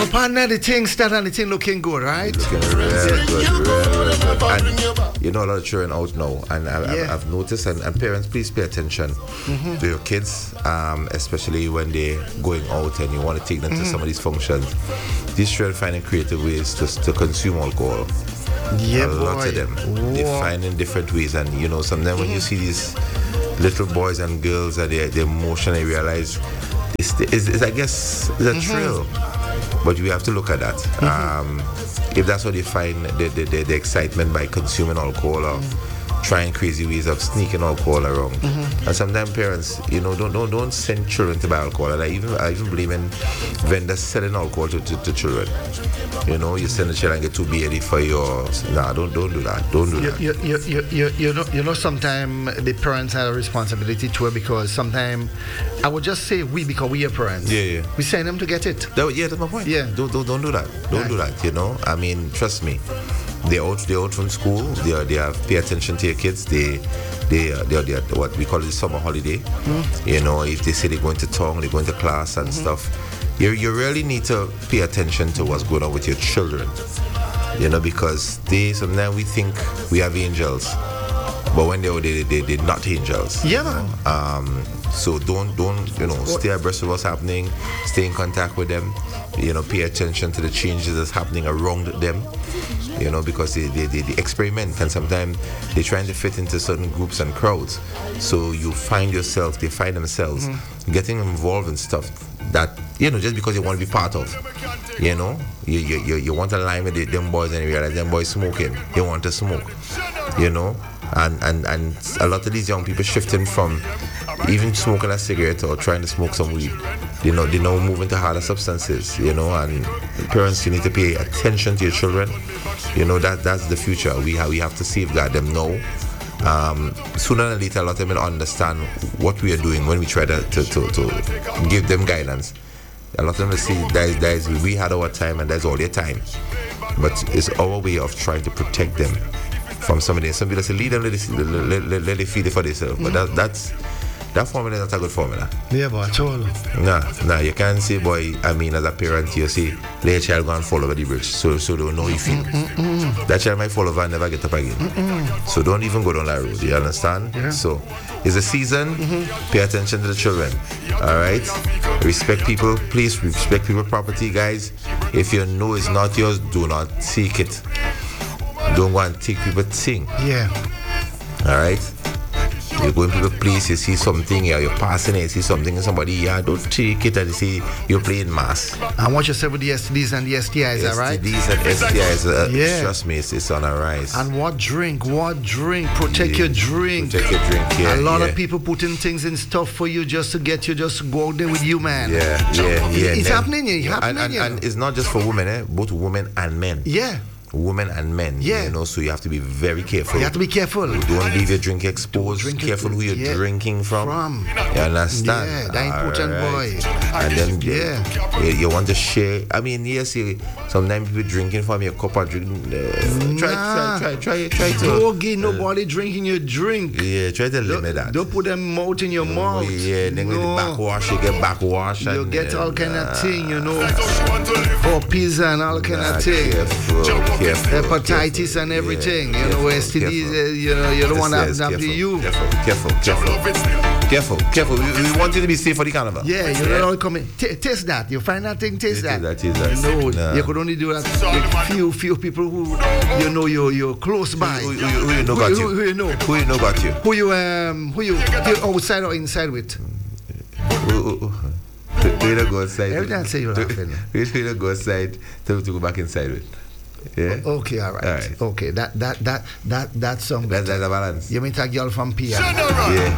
So, partner, the thing start and the thing looking good, right? Looking real good. And you know, a lot of children out now, and I've noticed, and parents, please pay attention to your kids, especially when they're going out and you want to take them to some of these functions. These children finding creative ways to consume alcohol. Yeah, a lot of them. They're finding different ways, and you know, sometimes when you see these little boys and girls that they're emotional, you realize it's I guess it's a thrill. But we have to look at that. If that's what they find the excitement by consuming alcohol or trying crazy ways of sneaking alcohol around. And sometimes parents, you know, don't send children to buy alcohol. And I even blaming vendors selling alcohol to children. You know, you send a child and get too beady for yours. Nah, don't do that. Don't do that. You know, sometimes the parents have a responsibility too, because sometimes I would just say because we are parents. Yeah. We send them to get it. That's my point. Yeah. Don't do that. Don't do that. You know, I mean, trust me. They're out from school. They have pay attention to your kids. They what we call it summer holiday. You know, if they say they're going to town, they're going to class and stuff. You really need to pay attention to what's going on with your children. You know, because sometimes we think we have angels, but when they're not angels. Yeah, man. So don't stay abreast of what's happening. Stay in contact with them. You know, pay attention to the changes that's happening around them. You know, because they experiment, and sometimes they're trying to fit into certain groups and crowds. So they find themselves getting involved in stuff that, you know, just because they want to be part of. You know, you want to line with them boys and you realize them boys smoking. They want to smoke. You know, and a lot of these young people shifting from even smoking a cigarette or trying to smoke some weed. You know, they now move into harder substances. You know, and parents, you need to pay attention to your children. You know, that's the future. We have to safeguard them now. Sooner or later, a lot of them will understand what we are doing when we try to give them guidance. A lot of them will see we had our time and that's all their time. But it's our way of trying to protect them from some of them. Some people say, lead them, let them feel it for themselves. But that formula is not a good formula. Yeah, but I told you. Nah, you can't say, boy, I mean, as a parent, you say, let your child go and fall over the bridge, so don't know how you feel. That child might fall over and never get up again. So don't even go down that road, you understand? Yeah. So, it's a season, pay attention to the children, all right? Respect people, please respect people's property, guys. If you know it's not yours, do not seek it. Don't go and take people's thing. Yeah. All right? You go in people's place, you see something, you're passing it, you see something in somebody, don't take it and you see you're playing mass. And watch yourself with the STDs and the STIs, right? STDs and STIs, trust me, it's on a rise. And what drink? Protect your drink. Protect your drink, yeah. A lot of people putting things in stuff for you just to get you, just to go out there with you, man. Yeah. It's happening. And it's not just for women, both women and men. Yeah. Women and men, you know, so you have to be very careful. You have to be careful. Don't leave your drink exposed. Careful who you're drinking from. You understand? Yeah, that important, boy. And then you want to share. I mean, yes, sometimes people drinking from your cup or drink. Try to. Don't give nobody drinking your drink. Yeah, try to limit that. Don't put them mouth in your mouth. Yeah, then with the backwash, you get backwash. You get all kind of thing, you know. Pizza and all kind of thing. Hepatitis and everything, you know, STDs, you know, you don't want to happen to you. Careful. We want you to be safe for the carnival. Yeah, you don't come in. Taste that. You find that thing, taste that. No. You could only do that with few people who, you know, you're close by. Who you know got you? Who you know? Who you know got you? Who you outside or inside with? Who you don't go outside? Every time I say you're laughing. Who you don't go outside to go back inside with? Yeah. Okay, all right. Okay, that's some. That's a balance. You mean a girl from Pia? Yeah.